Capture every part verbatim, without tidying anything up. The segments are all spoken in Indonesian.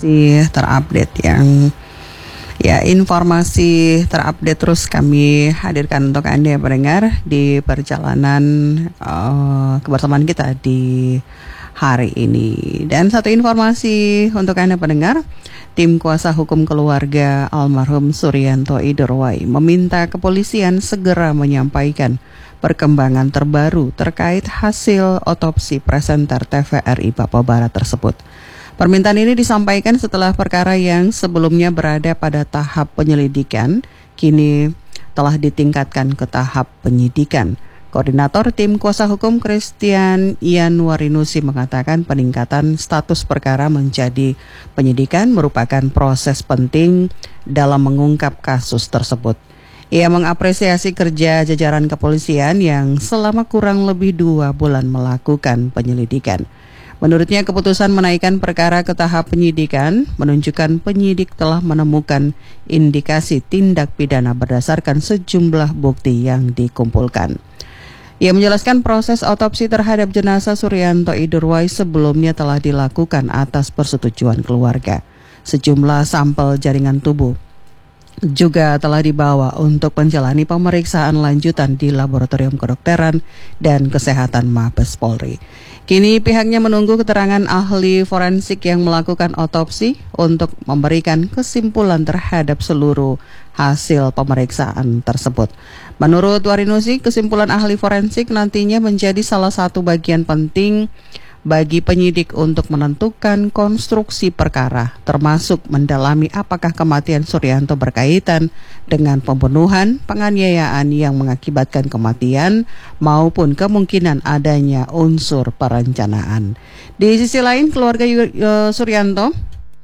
Masih terupdate yang ya informasi terupdate terus kami hadirkan untuk Anda yang mendengar di perjalanan uh, kebersamaan kita di hari ini. Dan satu informasi untuk Anda pendengar, tim kuasa hukum keluarga almarhum Suryanto Idorwai meminta kepolisian segera menyampaikan perkembangan terbaru terkait hasil otopsi presenter T V R I Papua Barat tersebut. Permintaan ini disampaikan setelah perkara yang sebelumnya berada pada tahap penyelidikan, kini telah ditingkatkan ke tahap penyidikan. Koordinator Tim Kuasa Hukum Christian Ian Warinusi mengatakan peningkatan status perkara menjadi penyidikan merupakan proses penting dalam mengungkap kasus tersebut. Ia mengapresiasi kerja jajaran kepolisian yang selama kurang lebih dua bulan melakukan penyelidikan. Menurutnya keputusan menaikkan perkara ke tahap penyidikan menunjukkan penyidik telah menemukan indikasi tindak pidana berdasarkan sejumlah bukti yang dikumpulkan. Ia menjelaskan proses otopsi terhadap jenazah Suryanto Idorwai sebelumnya telah dilakukan atas persetujuan keluarga. Sejumlah sampel jaringan tubuh juga telah dibawa untuk menjalani pemeriksaan lanjutan di Laboratorium Kedokteran dan Kesehatan Mabes Polri. Kini pihaknya menunggu keterangan ahli forensik yang melakukan otopsi untuk memberikan kesimpulan terhadap seluruh hasil pemeriksaan tersebut. Menurut Warinusi, kesimpulan ahli forensik nantinya menjadi salah satu bagian penting bagi penyidik untuk menentukan konstruksi perkara, termasuk mendalami apakah kematian Suryanto berkaitan dengan pembunuhan, penganiayaan yang mengakibatkan kematian, maupun kemungkinan adanya unsur perencanaan. Di sisi lain, keluarga uh, Suryanto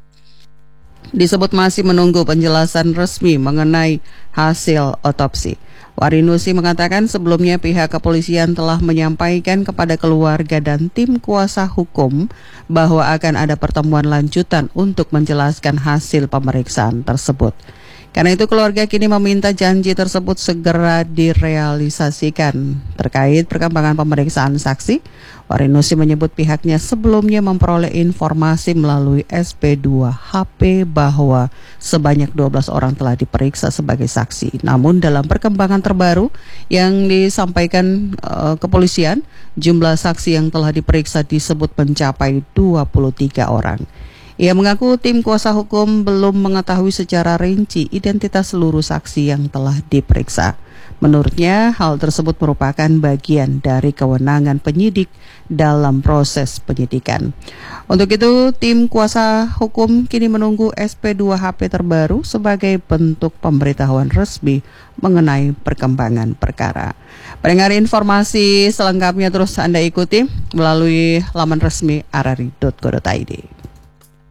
disebut masih menunggu penjelasan resmi mengenai hasil otopsi. Warinusi mengatakan sebelumnya pihak kepolisian telah menyampaikan kepada keluarga dan tim kuasa hukum bahwa akan ada pertemuan lanjutan untuk menjelaskan hasil pemeriksaan tersebut. Karena itu keluarga kini meminta janji tersebut segera direalisasikan. Terkait perkembangan pemeriksaan saksi, Warinusi menyebut pihaknya sebelumnya memperoleh informasi melalui S P dua H P bahwa sebanyak dua belas orang telah diperiksa sebagai saksi. Namun dalam perkembangan terbaru yang disampaikan uh, kepolisian, jumlah saksi yang telah diperiksa disebut mencapai dua puluh tiga orang. Ia mengaku tim kuasa hukum belum mengetahui secara rinci identitas seluruh saksi yang telah diperiksa. Menurutnya, hal tersebut merupakan bagian dari kewenangan penyidik dalam proses penyidikan. Untuk itu, tim kuasa hukum kini menunggu S P dua H P terbaru sebagai bentuk pemberitahuan resmi mengenai perkembangan perkara. Pendengar, informasi selengkapnya terus Anda ikuti melalui laman resmi arari dot co dot i d.